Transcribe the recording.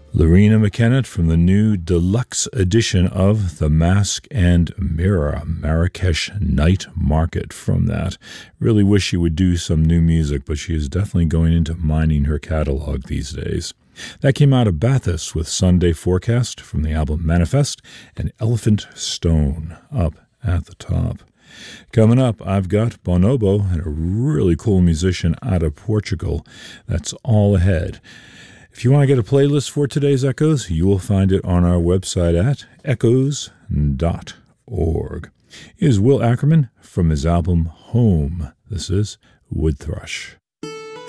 Lorena McKennitt from the new deluxe edition of The Mask and Mirror, Marrakesh Night Market from that. Really wish she would do some new music, but she is definitely going into mining her catalog these days. That came out of Bathurst with Sunday Forecast from the album Manifest and Elephant Stone up at the top. Coming up, I've got Bonobo and a really cool musician out of Portugal. That's all ahead. If you want to get a playlist for today's Echoes, you will find it on our website at echoes.org. Here's Will Ackerman from his album Home. This is Wood Thrush.